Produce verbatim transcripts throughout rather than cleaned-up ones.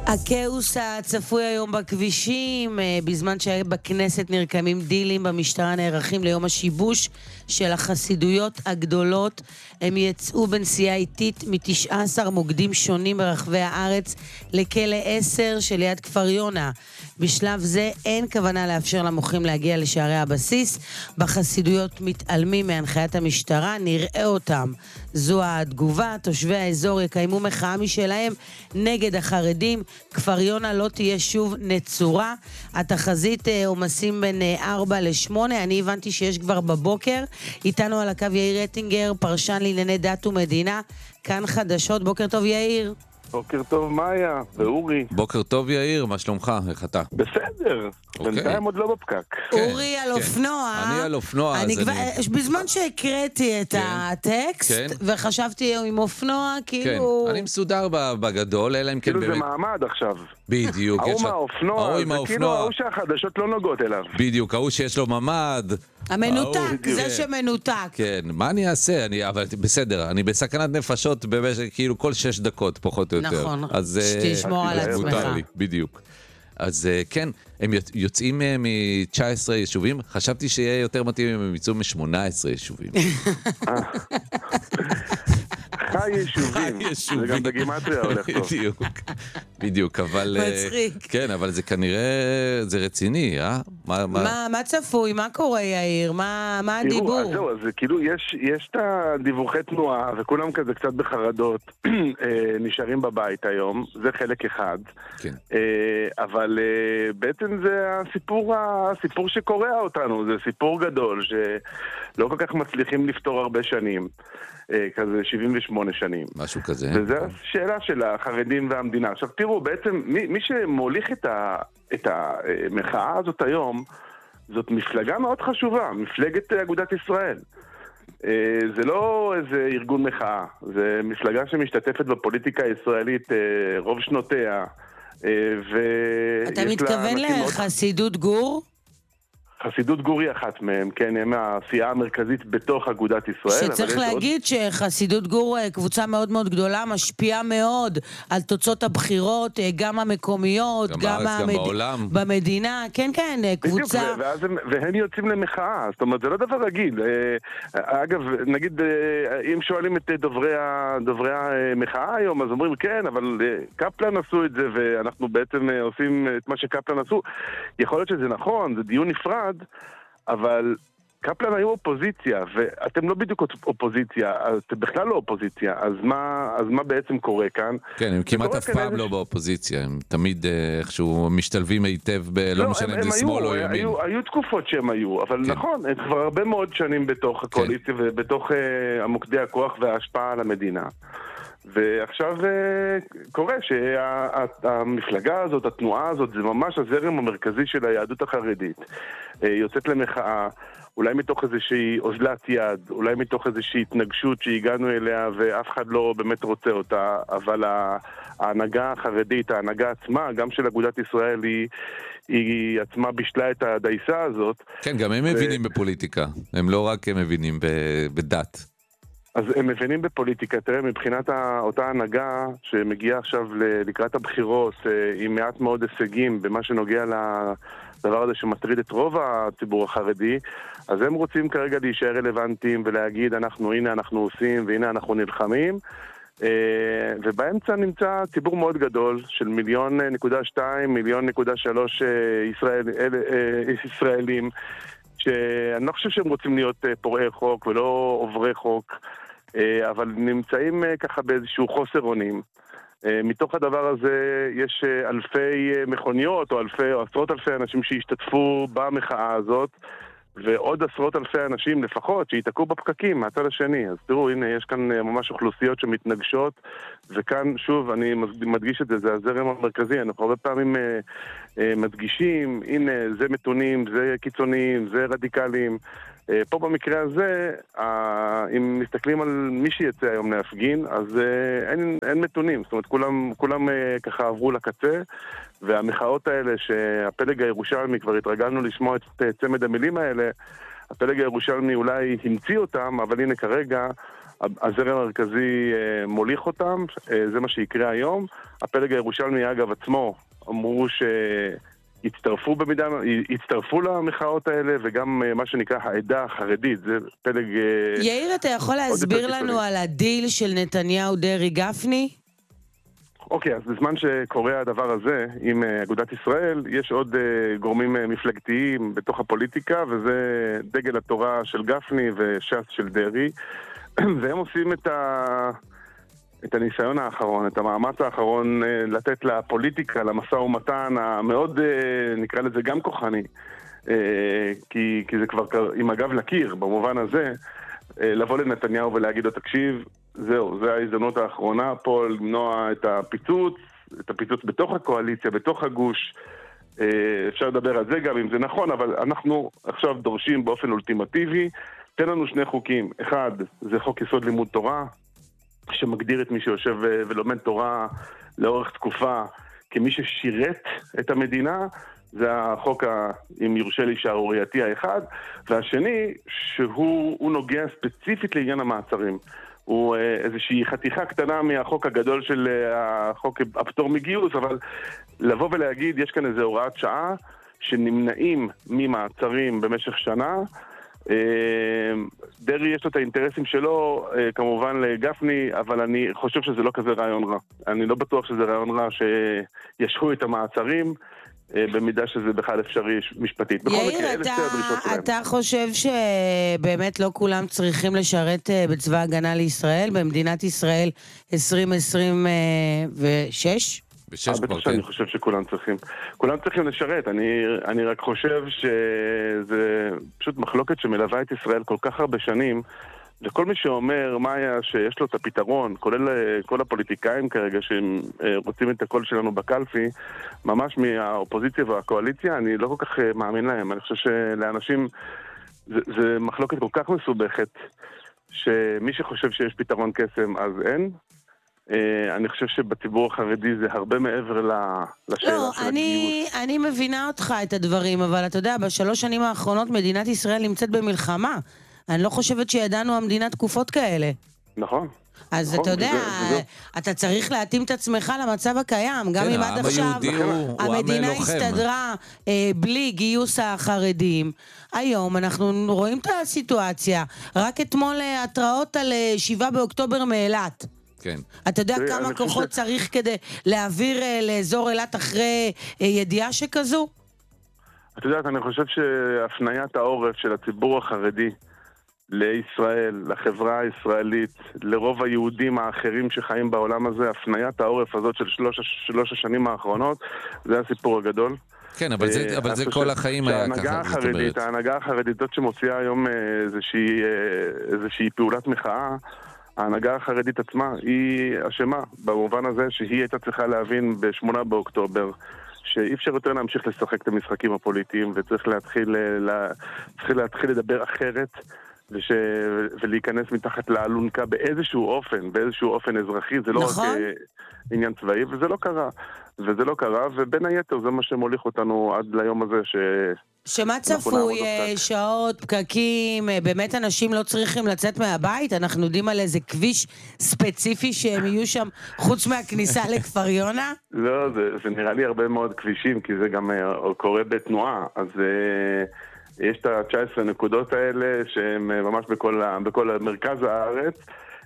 הכאוס הצפוי היום בכבישים, בזמן שבכנסת נרקמים דילים, במשטרה נערכים ליום השיבוש של החסידויות הגדולות. הם יצאו בנסיעה איטית מ-תשעה עשר מוקדים שונים ברחבי הארץ לכלא עשר שליד כפר יונה. בשלב זה אין כוונה לאפשר למוחים להגיע לשערי הבסיס. בחסידויות מתעלמים מהנחיית המשטרה, נראה אותם. זו התגובה. תושבי האזור יקיימו מחאה משלהם נגד החרדים. כפר יונה לא תהיה שוב נצורה. התחזית עומסים בין ארבע לשמונה. אני הבנתי שיש כבר בבוקר. איתנו על הקו יאיר רטינגר, פרשן לענייני דת ומדינה. כאן חדשות. בוקר טוב יאיר. בוקר טוב מאיה ואורי. בוקר טוב יאיר, מה שלומך? איך אתה? בסדר, בינתיים עוד לא בפקק. אורי על אופנוע. אני על אופנוע. בזמן שהקראתי את הטקסט וחשבתי עם אופנוע, כאילו... אני מסודר בגדול, אלא אם כן... כאילו זה מעמד עכשיו. בדיוק. ההוא מהאופנוע, זה כאילו ההוא שהחדשות לא נוגעות אליו. בדיוק, ההוא שיש לו ממד. המנותק, זה שמנותק. כן, מה אני אעשה? אבל בסדר, אני בסכנת נפשות כאילו כל שש דקות, פחות או יותר. נכון, שתשמור על עצמך. בדיוק. אז כן, הם יוצאים מ-תשע עשרה יישובים, חשבתי שיהיה יותר מתאים אם הם יצאו מ-שמונה עשרה יישובים. חי יישובים. זה גם בגימטריה הולך טוב. בדיוק, בדיוק, אבל... מצחיק. כן, אבל זה כנראה, זה רציני, אה? מה צפוי? מה קורה יאיר? מה הדיבור? תראו, זהו, אז כאילו יש את הדיווחי תנועה, וכולם כזה קצת בחרדות, נשארים בבית היום, זה חלק אחד. כן. אבל בעצם זה הסיפור, הסיפור שקורע אותנו, זה סיפור גדול, שלא כל כך מצליחים לפתור הרבה שנים. כזה שבעים ושמונה שנים. משהו כזה. וזו השאלה של החרדים והמדינה. עכשיו תראו, בעצם מי, מי שמוליך את, ה, את המחאה הזאת היום, זאת מפלגה מאוד חשובה, מפלגת אגודת ישראל. זה לא איזה ארגון מחאה, זה מפלגה שמשתתפת בפוליטיקה הישראלית רוב שנותיה. אתה מתכוון לחסידות גור? חסידות גור היא אחת מהם, כן, הם העשייה המרכזית בתוך אגודת ישראל. שצריך להגיד עוד... שחסידות גור קבוצה מאוד מאוד גדולה, משפיעה מאוד על תוצאות הבחירות, גם המקומיות, גם, גם, המד... גם בעולם. במדינה, כן, כן, קבוצה. בדיוק, ואז הם, והם יוצאים למחאה, זאת אומרת, זה לא דבר רגיל. אגב, נגיד, אם שואלים את דוברי, דוברי המחאה היום, אז אומרים, כן, אבל קפלן עשו את זה, ואנחנו בעצם עושים את מה שקפלן עשו. יכול להיות שזה נכון, זה דיון נפרד, אבל קפלן היו אופוזיציה, ואתם לא בדיוק אופוזיציה, אתם בכלל לא אופוזיציה, אז מה, אז מה בעצם קורה כאן? כן, הם כמעט אף פעם לא באופוזיציה, הם תמיד איכשהו משתלבים היטב, לא משנה אם זה שמאל או ימין. היו תקופות שהם היו, אבל נכון, הם כבר הרבה מאוד שנים בתוך הקואליציה, ובתוך המוקדי הכוח וההשפעה על המדינה. ועכשיו קורה שהמפלגה הזאת, התנועה הזאת, זה ממש הזרם המרכזי של היהדות החרדית. יוצאת למחאה, אולי מתוך איזושהי אוזלת יד, אולי מתוך איזושהי התנגשות שהגענו אליה ואף אחד לא באמת רוצה אותה, אבל ההנהגה החרדית, ההנהגה עצמה, גם של אגודת ישראל, היא, היא עצמה בשלה את הדייסה הזאת. כן, גם הם ו... מבינים בפוליטיקה, הם לא רק מבינים בדת. אז הם מבינים בפוליטיקה, תראה, מבחינת אותה הנהגה שמגיעה עכשיו לקראת הבחירות עם מעט מאוד הישגים במה שנוגע לדבר הזה שמטריד את רוב הציבור החרדי, אז הם רוצים כרגע להישאר רלוונטיים ולהגיד, אנחנו, הנה אנחנו עושים והנה אנחנו נלחמים, ובאמצע נמצא ציבור מאוד גדול של מיליון נקודה שתיים, מיליון נקודה שלוש ישראל, ישראלים, שאני לא חושב שהם רוצים להיות פורעי חוק ולא עוברי חוק, אבל נמצאים ככה באיזשהו חוסר אונים. מתוך הדבר הזה יש אלפי מכוניות או אלפי או עשרות אלפי אנשים שהשתתפו במחאה הזאת, ועוד עשרות אלפי אנשים לפחות שהתעקו בפקקים מהצד השני. אז תראו, הנה יש כאן ממש אוכלוסיות שמתנגשות, וכאן שוב אני מדגיש את זה, זה הזרם המרכזי. אנחנו הרבה פעמים אה, אה, מדגישים, הנה זה מתונים, זה קיצוניים, זה רדיקליים. אה, פה במקרה הזה, אה, אם מסתכלים על מי שיצא היום להפגין, אז אה, אין, אין מתונים. זאת אומרת, כולם, כולם אה, ככה עברו לקצה, והמחאות האלה שהפלג הירושלמי, כבר התרגלנו לשמוע את צמד המילים האלה, הפלג הירושלמי אולי המציא אותם, אבל הנה כרגע הזרם המרכזי מוליך אותם, זה מה שיקרה היום. הפלג הירושלמי אגב עצמו אמרו שהצטרפו במידה, הצטרפו למחאות האלה, וגם מה שנקרא העדה החרדית, זה פלג... יאיר, אתה יכול להסביר לנו על הדיל של נתניהו דרעי גפני? אוקיי, אז בזמן שקורה הדבר הזה עם אגודת ישראל, יש עוד גורמים מפלגתיים בתוך הפוליטיקה, וזה דגל התורה של גפני וש"ס של דרעי, והם עושים את, ה... את הניסיון האחרון, את המאמץ האחרון לתת לפוליטיקה, למשא ומתן המאוד, נקרא לזה גם כוחני, כי, כי זה כבר עם הגב לקיר, במובן הזה, לבוא לנתניהו ולהגיד לו, תקשיב, זהו, זו ההזדמנות האחרונה פה למנוע את הפיצוץ, את הפיצוץ בתוך הקואליציה, בתוך הגוש. אפשר לדבר על זה גם אם זה נכון, אבל אנחנו עכשיו דורשים באופן אולטימטיבי, תן לנו שני חוקים. אחד, זה חוק יסוד לימוד תורה, שמגדיר את מי שיושב ולומד תורה לאורך תקופה כמי ששירת את המדינה, זה החוק, אם יורשה לי, שערורייתי האחד, והשני, שהוא נוגע ספציפית לעניין המעצרים. הוא איזושהי חתיכה קטנה מהחוק הגדול של החוק הפטור מגיוס, אבל לבוא ולהגיד, יש כאן איזו הוראת שעה שנמנעים ממעצרים במשך שנה. דרעי יש לו את האינטרסים שלו, כמובן לגפני, אבל אני חושב שזה לא כזה רעיון רע. אני לא בטוח שזה רעיון רע שישכו את המעצרים, במידה שזה בכלל אפשרי משפטית. יאיר, אתה, אתה חושב שבאמת לא כולם צריכים לשרת בצבא הגנה לישראל, במדינת ישראל עשרים עשרים ושש? בטח אני חושב שכולם צריכים. כולם צריכים לשרת. אני, אני רק חושב שזה פשוט מחלוקת שמלווה את ישראל כל כך הרבה שנים, וכל מי שאומר מה היה שיש לו את הפתרון, כולל כל הפוליטיקאים כרגע שהם רוצים את הקול שלנו בקלפי, ממש מהאופוזיציה והקואליציה, אני לא כל כך מאמין להם. אני חושב שלאנשים זה, זה מחלוקת כל כך מסובכת, שמי שחושב שיש פתרון קסם אז אין. אני חושב שבציבור החרדי זה הרבה מעבר לשאלה לא, של אני, הגיוס. אני מבינה אותך את הדברים, אבל אתה יודע, בשלוש שנים האחרונות מדינת ישראל נמצאת במלחמה. אני לא חושבת שידענו המדינה תקופות כאלה. נכון. אז נכון, אתה יודע, וזה, וזה... אתה צריך להתאים את עצמך למצב הקיים, גם כן, אם עד עכשיו הוא, המדינה הוא הסתדרה אה, בלי גיוס החרדים. היום אנחנו רואים את הסיטואציה, רק אתמול התראות על שבעה באוקטובר מאילת. כן. אתה יודע כמה כוחות ש... צריך כדי להעביר אה, לאזור אילת אחרי אה, ידיעה שכזו? את יודעת, אני חושב שהפניית העורף של הציבור החרדי לישראל, לחברה הישראלית, לרוב היהודים האחרים שחיים בעולם הזה, הפניית העורף הזאת של שלוש, שלוש השנים האחרונות, זה הסיפור הגדול. כן, אבל זה, אבל זה כל החיים היה ככה, זאת אומרת. ההנהגה החרדית זאת שמוציאה היום איזושהי, איזושהי פעולת מחאה, ההנהגה החרדית עצמה היא אשמה, במובן הזה שהיא הייתה צריכה להבין בשמונה באוקטובר, שאי אפשר יותר להמשיך לשחק את המשחקים הפוליטיים, וצריך להתחיל, לה, צריך להתחיל לדבר אחרת, וש... ולהיכנס מתחת לאלונקה באיזשהו אופן, באיזשהו אופן אזרחי, זה לא נכון? רק uh, עניין צבאי, וזה לא קרה. וזה לא קרה, ובין היתר זה מה שמוליך אותנו עד ליום הזה ש... שמה צפוי, שעות, פקקים, באמת אנשים לא צריכים לצאת מהבית? אנחנו יודעים על איזה כביש ספציפי שהם יהיו שם חוץ מהכניסה לכפר יונה? לא, זה, זה נראה לי הרבה מאוד כבישים, כי זה גם uh, קורה בתנועה, אז... Uh, יש את ה-תשע עשרה נקודות האלה שהן ממש בכל, בכל מרכז הארץ,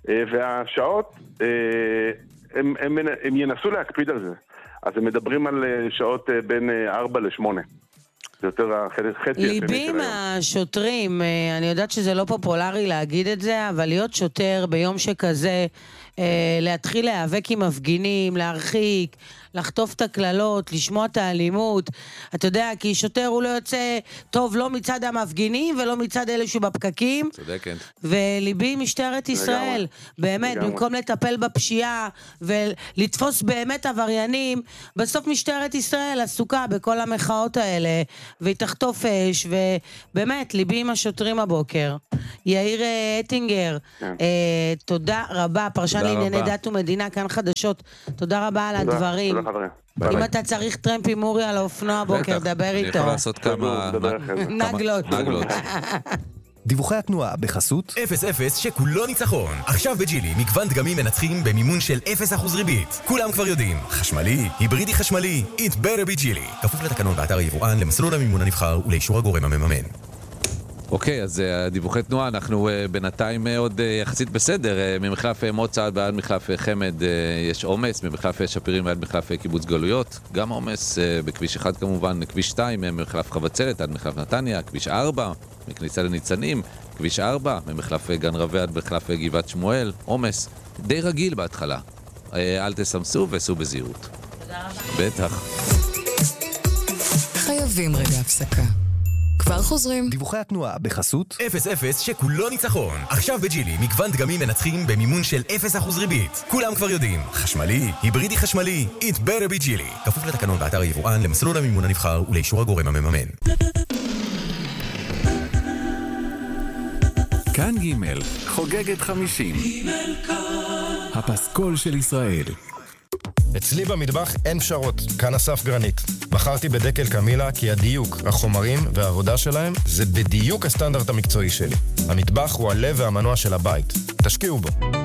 והשעות, הם, הם, הם ינסו להקפיד על זה. אז הם מדברים על שעות בין ארבע לשמונה. זה יותר החצי. ליבי מהשוטרים, אני יודעת שזה לא פופולרי להגיד את זה, אבל להיות שוטר ביום שכזה, להתחיל להיאבק עם מפגינים, להרחיק, לחטוף את הכללות, לשמוע את האלימות. אתה יודע, כי שוטר הוא לא יוצא טוב לא מצד המפגינים ולא מצד אלה שבפקקים. צודקת. וליבי משטרת ישראל, באמת, במקום לטפל בפשיעה ולתפוס באמת עבריינים, בסוף משטרת ישראל עסוקה בכל המחאות האלה, והיא תחטוף אש, ובאמת, ליבי עם השוטרים הבוקר. יאיר אטינגר, תודה רבה, פרשן לענייני דת ומדינה, כאן חדשות. תודה רבה על הדברים. אם אתה צריך טרמפ עם אורי על האופנוע בוקר, דבר איתו. אני יכול לעשות כמה נגלות. דיווחי התנועה בחסות אפס אפס שכולו ניצחון. עכשיו בג'ילי מגוון דגמים מנצחים במימון של אפס אחוז ריבית. כולם כבר יודעים, חשמלי, היברידי חשמלי, It better be ג'ילי. כפוף לתקנון באתר היבואן, למסלול המימון הנבחר ולאישור הגורם המממן. אוקיי, אז דיווחי תנועה, אנחנו בינתיים עוד יחסית בסדר. ממחלף מוצא ועד מחלף חמד יש עומס, ממחלף שפירים ועד מחלף קיבוץ גלויות, גם עומס בכביש אחד כמובן, כביש שתיים, ממחלף חבצלת עד מחלף נתניה, כביש ארבע, מכניסה לניצנים, כביש ארבע, ממחלף גן רווה עד מחלף גבעת שמואל, עומס די רגיל בהתחלה. אל תסמסו וסעו בזהירות. תודה רבה. בטח. חייבים רגע הפסקה. כבר חוזרים. דיווחי התנועה בחסות אפס אפס שכולו ניצחון. עכשיו בג'ילי מגוון דגמים מנצחים במימון של אפס אחוז ריבית. כולם כבר יודעים, חשמלי, היברידי חשמלי, It better be ג'ילי. כפוף לתקנון באתר היבואן, למסלול המימון הנבחר ולאישור הגורם המממן. כאן ג' חוגגת חמישים. הפסקול של ישראל. אצלי במטבח אין פשרות, כאן אסף גרנית. בחרתי בדקל קמילה כי הדיוק, החומרים והעבודה שלהם זה בדיוק הסטנדרט המקצועי שלי. המטבח הוא הלב והמנוע של הבית. תשקיעו בו.